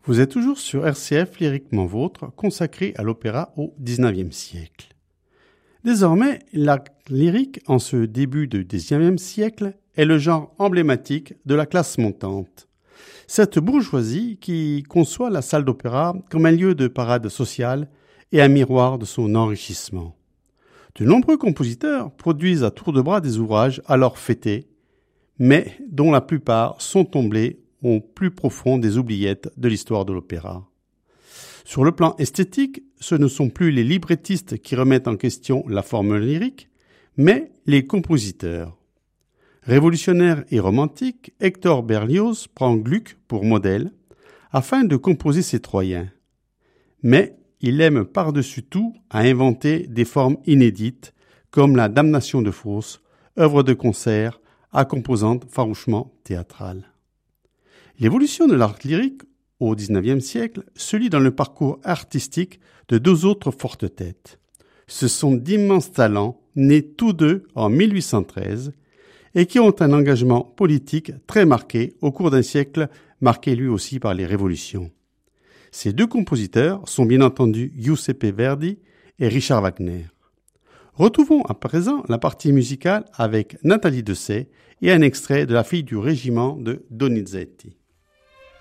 Vous êtes toujours sur RCF Lyriquement Vôtre, consacré à l'opéra au XIXe siècle. Désormais, l'art lyrique, en ce début du XIXe siècle, est le genre emblématique de la classe montante. Cette bourgeoisie qui conçoit la salle d'opéra comme un lieu de parade sociale et un miroir de son enrichissement. De nombreux compositeurs produisent à tour de bras des ouvrages alors fêtés, mais dont la plupart sont tombés au plus profond des oubliettes de l'histoire de l'opéra. Sur le plan esthétique, ce ne sont plus les librettistes qui remettent en question la forme lyrique, mais les compositeurs. Révolutionnaire et romantique, Hector Berlioz prend Gluck pour modèle afin de composer ses Troyens. Mais il aime par-dessus tout à inventer des formes inédites comme la Damnation de Faust, œuvre de concert à composante farouchement théâtrale. L'évolution de l'art lyrique au XIXe siècle se lit dans le parcours artistique de deux autres fortes têtes. Ce sont d'immenses talents nés tous deux en 1813 et qui ont un engagement politique très marqué au cours d'un siècle marqué lui aussi par les révolutions. Ces deux compositeurs sont bien entendu Giuseppe Verdi et Richard Wagner. Retrouvons à présent la partie musicale avec Nathalie Dessay et un extrait de La fille du régiment de Donizetti.